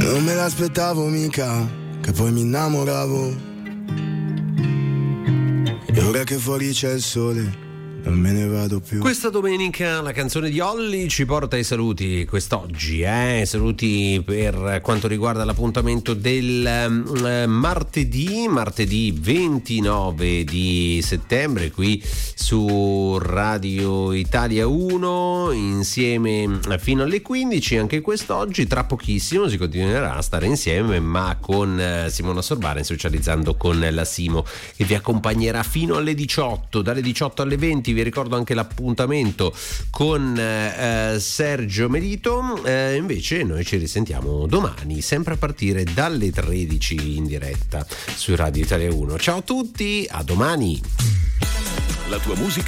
Non me l'aspettavo mica, che poi mi innamoravo. E ora che fuori c'è il sole, non me ne vado più. Questa domenica la canzone di Olly ci porta ai saluti quest'oggi, saluti per quanto riguarda l'appuntamento del martedì 29 di settembre qui su Radio Italia 1 insieme fino alle 15. Anche quest'oggi, tra pochissimo, si continuerà a stare insieme, ma con Simona Sorbara, socializzando con la Simo, che vi accompagnerà fino alle 18, dalle 18 alle 20. Vi ricordo anche l'appuntamento con Sergio Melito. Invece noi ci risentiamo domani, sempre a partire dalle 13 in diretta su Radio Italia 1. Ciao a tutti, a domani. La tua musica